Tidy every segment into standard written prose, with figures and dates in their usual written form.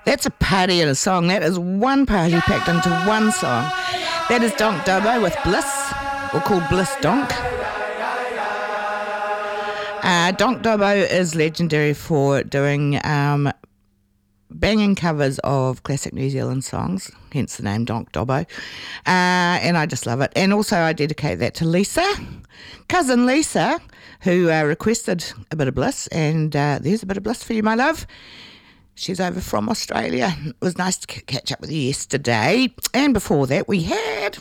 That's a party and a song. That is one party packed into one song. That is Donk Dobo with Bliss, or called Bliss Donk. Donk Dobo is legendary for doing banging covers of classic New Zealand songs, hence the name Donk Dobo. And I just love it. And also I dedicate that to Lisa, cousin Lisa, who requested a bit of bliss. And there's a bit of bliss for you, my love. She's over from Australia. It was nice to catch up with you yesterday. And before that, we had...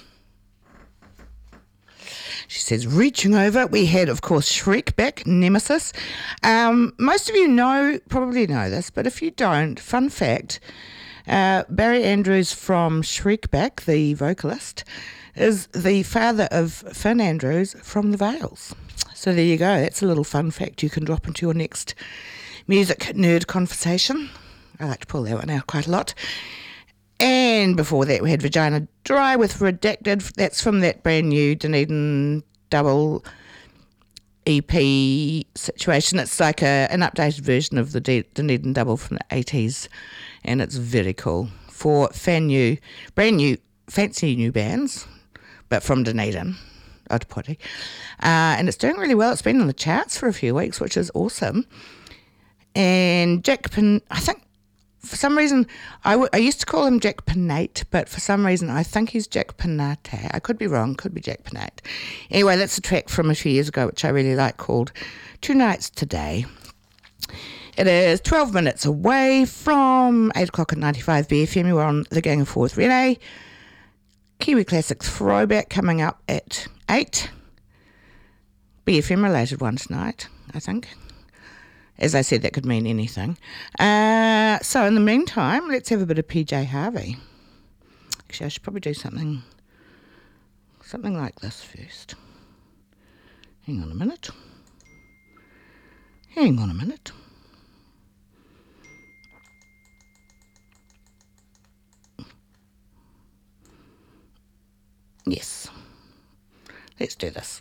She says, reaching over, we had, of course, Shrekback, Nemesis. Most of you probably know this, but if you don't, fun fact, Barry Andrews from Shrekback, the vocalist, is the father of Finn Andrews from The Veils. So there you go. That's a little fun fact you can drop into your next music nerd conversation. I like to pull that one out quite a lot. And before that, we had Vagina Dry with Redacted. That's from that brand new Dunedin double EP situation. It's like an updated version of the Dunedin double from the 80s. And it's very cool for brand new, fancy new bands, but from Dunedin, Otapoti. And it's doing really well. It's been on the charts for a few weeks, which is awesome. And Jack I think, for some reason, I used to call him Jack Panate, but for some reason I think he's Jack Panate. I could be wrong, could be Jack Panate. Anyway, that's a track from a few years ago which I really like called Two Nights Today. It is 12 minutes away from 8 o'clock at 95 BFM. We're on The Gang of Four with Renee. Kiwi Classic Throwback coming up at 8. BFM related one tonight, I think. As I said, that could mean anything. So in the meantime, let's have a bit of PJ Harvey. Actually, I should probably do something like this first. Hang on a minute. Yes. Let's do this.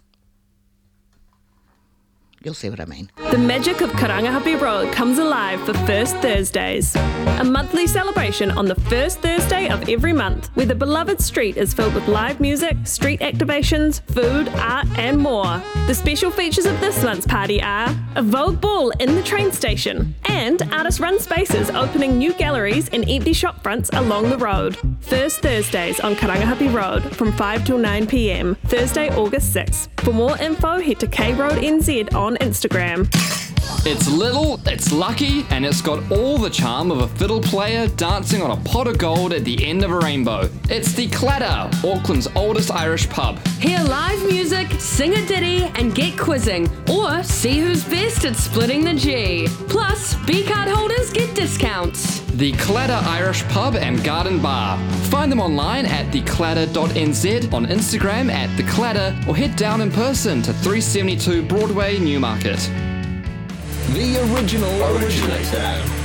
You'll see what I mean. The magic of Karangahape Road comes alive for First Thursdays, a monthly celebration on the first Thursday of every month, where the beloved street is filled with live music, street activations, food, art and more. The special features of this month's party are a Vogue Ball in the train station and artist-run spaces opening new galleries and empty shop fronts along the road. First Thursdays on Karangahape Road from 5 till 9 p.m, Thursday, August 6th. For more info, head to KRoadNZ on Instagram. It's little, it's lucky, and it's got all the charm of a fiddle player dancing on a pot of gold at the end of a rainbow. It's the Clatter, Auckland's oldest Irish pub. Hear live music, sing a ditty, and get quizzing, or see who's best at splitting the G. Plus, B-card holders get discounts. The Clatter Irish Pub and Garden Bar. Find them online at theclatter.nz, on Instagram at theclatter, or head down in person to 372 Broadway, Newmarket. The original originator.